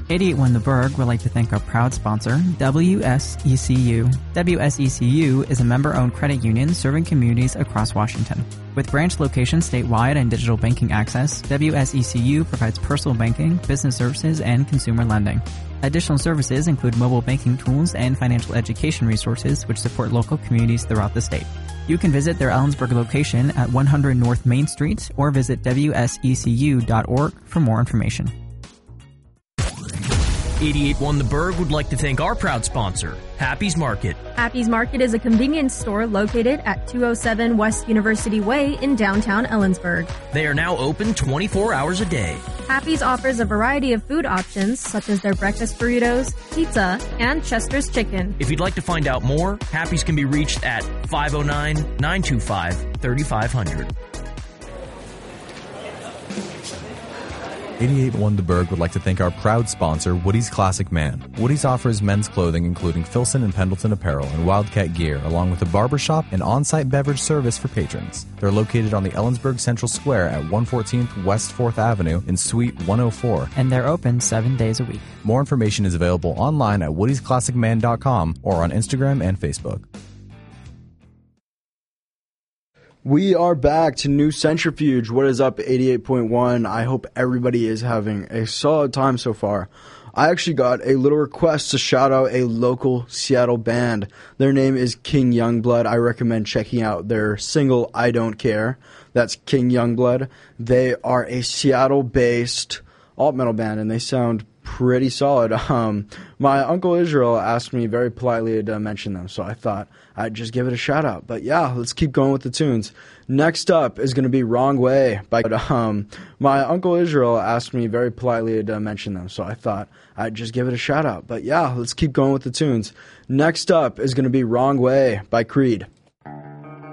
881 The Berg would like to thank our proud sponsor, WSECU. WSECU is a member-owned credit union serving communities across Washington. With branch locations statewide and digital banking access, WSECU provides personal banking, business services, and consumer lending. Additional services include mobile banking tools and financial education resources which support local communities throughout the state. You can visit their Ellensburg location at 100 North Main Street or visit WSECU.org for more information. 881 The Berg would like to thank our proud sponsor, Happy's Market. Happy's Market is a convenience store located at 207 West University Way in downtown Ellensburg. They are now open 24 hours a day. Happy's offers a variety of food options such as their breakfast burritos, pizza, and Chester's chicken. If you'd like to find out more, Happy's can be reached at 509-925-3500. 881 The Berg would like to thank our proud sponsor, Woody's Classic Man. Woody's offers men's clothing including Filson and Pendleton apparel and Wildcat gear, along with a barbershop and on-site beverage service for patrons. They're located on the Ellensburg Central Square at 114th West 4th Avenue in Suite 104. And they're open 7 days a week. More information is available online at woodysclassicman.com or on Instagram and Facebook. We are back to New Centrifuge. What is up, 88.1? I hope everybody is having a solid time so far. I actually got a little request to shout out a local Seattle band. Their name is King Youngblood. I recommend checking out their single, I Don't Care. That's King Youngblood. They are a Seattle-based alt-metal band, and they sound pretty solid. My Uncle Israel asked me very politely to mention them, so I thought I'd just give it a shout out. But yeah, let's keep going with the tunes. Next up is going to be Wrong Way by my Uncle Israel asked me very politely to mention them, so I thought I'd just give it a shout out. But yeah, let's keep going with the tunes. Next up is going to be Wrong Way by Creed.